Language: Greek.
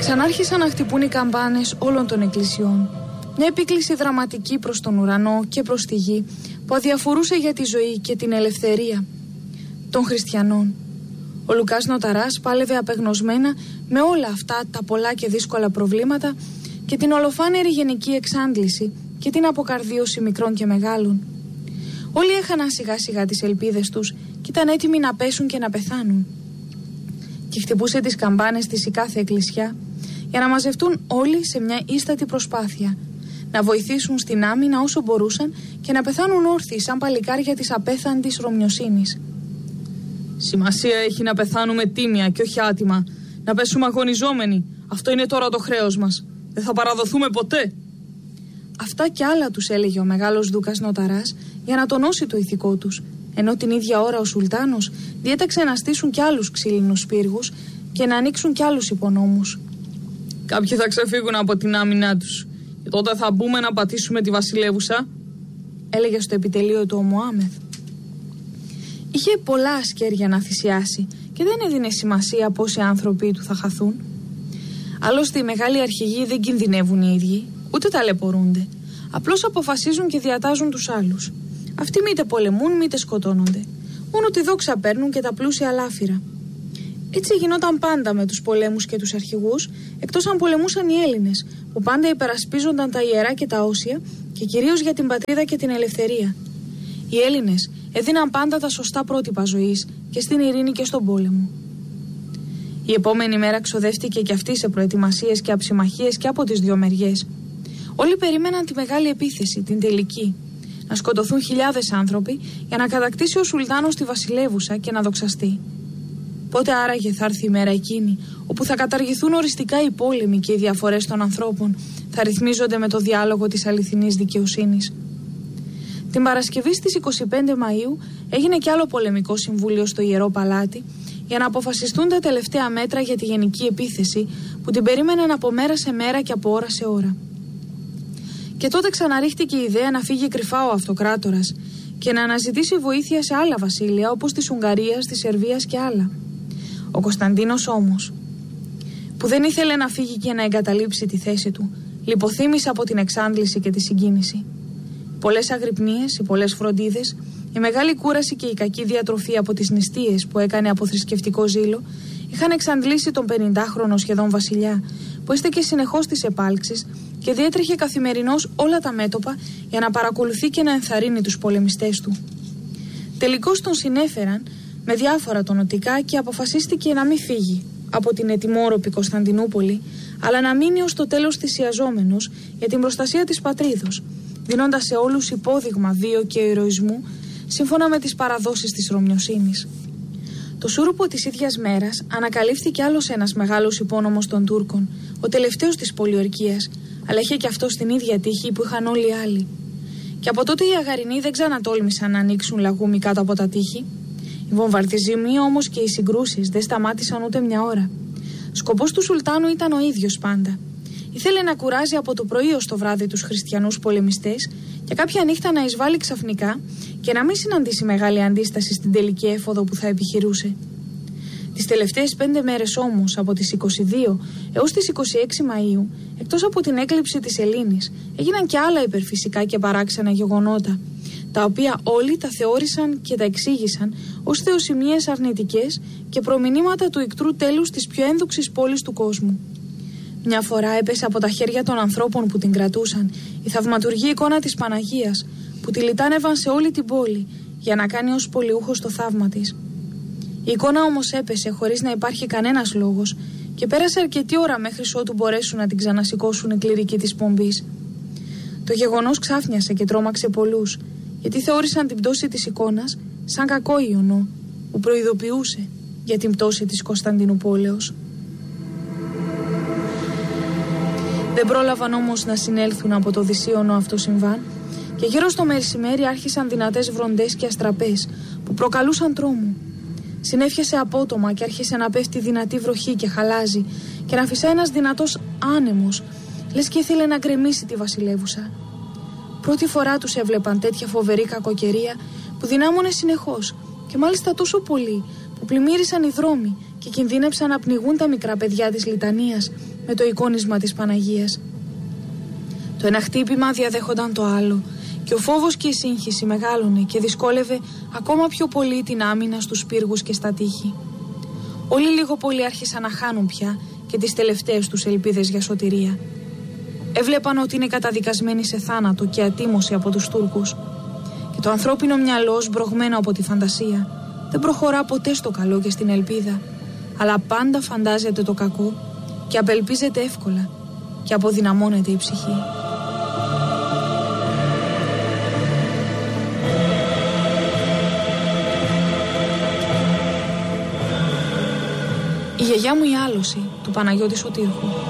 Ξανάρχισαν να χτυπούν οι καμπάνες όλων των εκκλησιών. Μια επίκληση δραματική προς τον ουρανό και προς τη γη που αδιαφορούσε για τη ζωή και την ελευθερία των χριστιανών. Ο Λουκάς Νοταράς πάλευε απεγνωσμένα με όλα αυτά τα πολλά και δύσκολα προβλήματα και την ολοφάνερη γενική εξάντληση και την αποκαρδίωση μικρών και μεγάλων. Όλοι έχαναν σιγά σιγά τις ελπίδες τους και ήταν έτοιμοι να πέσουν και να πεθάνουν. Και χτυπούσε τις καμπάνες της η κάθε εκκλησιά για να μαζευτούν όλοι σε μια ίστατη προσπάθεια, να βοηθήσουν στην άμυνα όσο μπορούσαν και να πεθάνουν όρθιοι σαν παλικάρια της απέθαντης Ρωμιοσύνης. Σημασία έχει να πεθάνουμε τίμια και όχι άτιμα, να πέσουμε αγωνιζόμενοι. Αυτό είναι τώρα το χρέος μας. Δεν θα παραδοθούμε ποτέ. Αυτά κι άλλα τους έλεγε ο μεγάλος Δούκας Νοταράς για να τονώσει το ηθικό τους, ενώ την ίδια ώρα ο Σουλτάνος διέταξε να στήσουν κι άλλους ξύλινους πύργους και να ανοίξουν κι άλλους υπονόμους. Κάποιοι θα ξεφύγουν από την άμυνά τους και τότε θα μπούμε να πατήσουμε τη βασιλεύουσα, έλεγε στο επιτελείο του ο Μωάμεθ. Είχε πολλά ασκέρια να θυσιάσει και δεν έδινε σημασία πόσοι άνθρωποι του θα χαθούν. Άλλωστε οι μεγάλοι αρχηγοί δεν κινδυνεύουν οι ίδιοι, ούτε ταλαιπωρούνται. Απλώς αποφασίζουν και διατάζουν τους άλλους. Αυτοί μήτε πολεμούν μήτε σκοτώνονται. Μόνο τη δόξα παίρνουν και τα πλούσια λάφυρα. Έτσι γινόταν πάντα με τους πολέμους και τους αρχηγούς, εκτός αν πολεμούσαν οι Έλληνες, που πάντα υπερασπίζονταν τα ιερά και τα όσια και κυρίως για την πατρίδα και την ελευθερία. Οι Έλληνες έδιναν πάντα τα σωστά πρότυπα ζωής και στην ειρήνη και στον πόλεμο. Η επόμενη μέρα ξοδεύτηκε και αυτή σε προετοιμασίες και αψιμαχίες και από τις δύο μεριές. Όλοι περίμεναν τη μεγάλη επίθεση, την τελική. Να σκοτωθούν χιλιάδες άνθρωποι για να κατακτήσει ο Σουλτάνος τη βασιλεύουσα και να δοξαστεί. Πότε άραγε θα έρθει η μέρα εκείνη, όπου θα καταργηθούν οριστικά οι πόλεμοι και οι διαφορές των ανθρώπων θα ρυθμίζονται με το διάλογο της αληθινής δικαιοσύνης. Την Παρασκευή στις 25 Μαΐου έγινε κι άλλο πολεμικό συμβούλιο στο Ιερό Παλάτι για να αποφασιστούν τα τελευταία μέτρα για τη γενική επίθεση που την περίμεναν από μέρα σε μέρα και από ώρα σε ώρα. Και τότε ξαναρίχτηκε η ιδέα να φύγει κρυφά ο αυτοκράτορας και να αναζητήσει βοήθεια σε άλλα βασίλεια όπως της Ουγγαρίας, της Σερβίας και άλλα. Ο Κωνσταντίνος όμως, που δεν ήθελε να φύγει και να εγκαταλείψει τη θέση του, λιποθύμησε από την εξάντληση και τη συγκίνηση. Πολλές αγρυπνίες, οι πολλές φροντίδες, η μεγάλη κούραση και η κακή διατροφή από τις νηστείες που έκανε από θρησκευτικό ζήλο είχαν εξαντλήσει τον 50χρονο σχεδόν βασιλιά, που έστεκε συνεχώς στις επάλξεις και διέτρεχε καθημερινώς όλα τα μέτωπα για να παρακολουθεί και να ενθαρρύνει τους πολεμιστές του. Τελικώς τον συνέφεραν με διάφορα τονωτικά και αποφασίστηκε να μην φύγει από την ετοιμόρροπη Κωνσταντινούπολη, αλλά να μείνει ως το τέλος θυσιαζόμενος για την προστασία της πατρίδος, δίνοντας σε όλους υπόδειγμα βίου και ηρωισμού σύμφωνα με τις παραδόσεις της Ρωμιοσύνης. Το σούρουπο της ίδιας μέρας ανακαλύφθηκε άλλος ένας μεγάλος υπόνομος των Τούρκων, ο τελευταίος της πολιορκίας, αλλά είχε και αυτό την ίδια τύχη που είχαν όλοι οι άλλοι. Και από τότε οι Αγαρινοί δεν ξανατόλμησαν να ανοίξουν λαγούμι κάτω από τα τείχη. Οι βομβαρδισμοί όμως και οι συγκρούσεις δεν σταμάτησαν ούτε μια ώρα. Σκοπός του Σουλτάνου ήταν ο ίδιος πάντα. Ήθελε να κουράζει από το πρωί ως το βράδυ τους χριστιανούς πολεμιστές και κάποια νύχτα να εισβάλλει ξαφνικά και να μην συναντήσει μεγάλη αντίσταση στην τελική έφοδο που θα επιχειρούσε. Τις τελευταίες 5 μέρες όμως, από τις 22 έως τις 26 Μαΐου, εκτός από την έκλειψη της Ελλήνης, έγιναν και άλλα υπερφυσικά και παράξενα γεγονότα, τα οποία όλοι τα θεώρησαν και τα εξήγησαν ως θεοσημείες αρνητικές και προμηνύματα του ικτρού τέλους της πιο ένδοξης πόλης του κόσμου. Μια φορά έπεσε από τα χέρια των ανθρώπων που την κρατούσαν η θαυματουργή εικόνα της Παναγίας, που τη λιτάνευαν σε όλη την πόλη για να κάνει ως πολιούχος το θαύμα της. Η εικόνα όμως έπεσε χωρίς να υπάρχει κανένας λόγος και πέρασε αρκετή ώρα μέχρι ότου μπορέσουν να την ξανασηκώσουν οι κληρικοί της πομπής. Το γεγονός ξάφνιασε και τρόμαξε πολλούς, γιατί θεώρησαν την πτώση της εικόνας σαν κακό ιονό που προειδοποιούσε για την πτώση της Κωνσταντινουπόλεως. Δεν πρόλαβαν όμως να συνέλθουν από το δυσίωνο αυτό συμβάν και γύρω στο μεσημέρι άρχισαν δυνατές βροντές και αστραπές που προκαλούσαν τρόμο. Συνέφιασε απότομα και άρχισε να πέφτει δυνατή βροχή και χαλάζι και να φυσάει ένας δυνατός άνεμος, λες και ήθελε να γκρεμίσει τη βασιλεύουσα. Πρώτη φορά τους έβλεπαν τέτοια φοβερή κακοκαιρία που δυνάμωνε συνεχώς και μάλιστα τόσο πολύ που πλημμύρισαν οι δρόμοι και κινδύνεψαν να πνιγούν τα μικρά παιδιά της λιτανίας με το εικόνισμα της Παναγίας. Το ένα χτύπημα διαδέχονταν το άλλο και ο φόβος και η σύγχυση μεγάλωνε και δυσκόλευε ακόμα πιο πολύ την άμυνα στους πύργους και στα τείχη. Όλοι λίγο πολύ άρχισαν να χάνουν πια και τις τελευταίες τους ελπίδες για σωτηρία. Έβλεπαν ότι είναι καταδικασμένοι σε θάνατο και ατίμωση από τους Τούρκους. Και το ανθρώπινο μυαλό, σμπρωγμένο από τη φαντασία, δεν προχωρά ποτέ στο καλό και στην ελπίδα, αλλά πάντα φαντάζεται το κακό και απελπίζεται εύκολα και αποδυναμώνεται η ψυχή. Η γιαγιά μου η Άλωση, του Παναγιώτη Σωτήρχου.